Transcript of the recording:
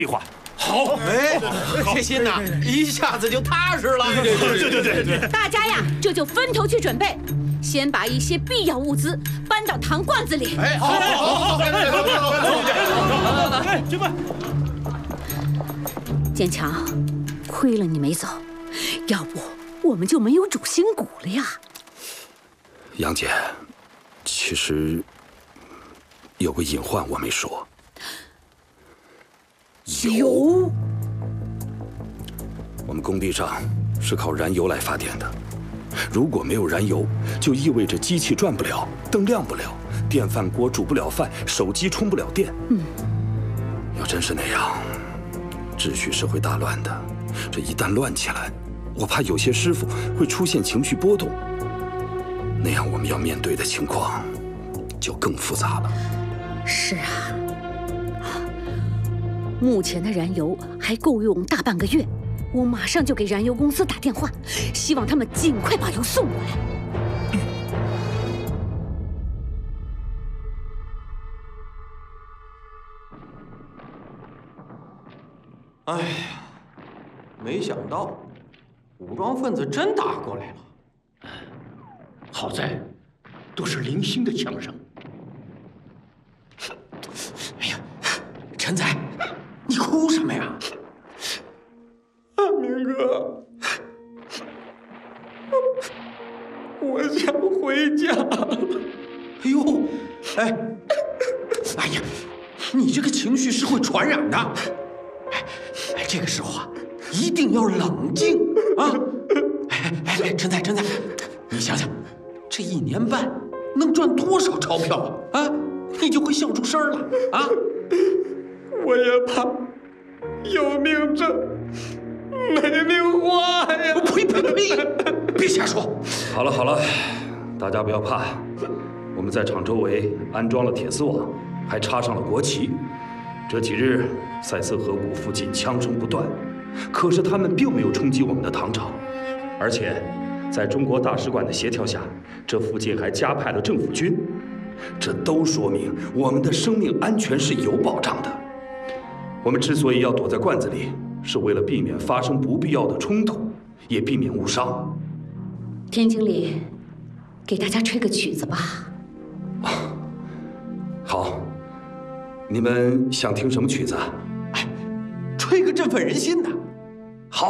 计划。 好， 哎，这心呐，一下子就踏实了。 对。 大家呀，这就分头去准备，先把一些必要物资搬到糖罐子里。 哎，好， 哎，去吧。 坚强，亏了你没走，要不我们就没有主心骨了呀。 杨姐，其实有个隐患我没说。 油？ 我们工地上是靠燃油来发电的，如果没有燃油，就意味着机器转不了，灯亮不了，电饭锅煮不了饭，手机充不了电。要真是那样，秩序是会大乱的。这一旦乱起来，我怕有些师傅会出现情绪波动，那样我们要面对的情况就更复杂了。 是啊，目前的燃油还够用大半个月，我马上就给燃油公司打电话，希望他们尽快把油送过来。 哎呀，没想到武装分子真打过来了。 好在都是零星的枪声。 哎呀，陈仔，你哭什么呀？ 明哥，我想回家。 哎呦，哎呀，你这个情绪是会传染的。哎，这个时候啊，一定要冷静啊！哎，陈仔，你想想，这1年半能赚多少钞票啊？你就会笑出声了啊！ 我也怕有命挣，没命花呀！ 呸！别瞎说！ 好了，大家不要怕，我们在厂周围安装了铁丝网，还插上了国旗。这几日塞斯河谷附近枪声不断，可是他们并没有冲击我们的糖厂，而且在中国大使馆的协调下，这附近还加派了政府军，这都说明我们的生命安全是有保障的。我们之所以要躲在罐子里，是为了避免发生不必要的冲突，也避免误伤。 田经理，给大家吹个曲子吧。 好，你们想听什么曲子啊？ 吹个振奋人心的。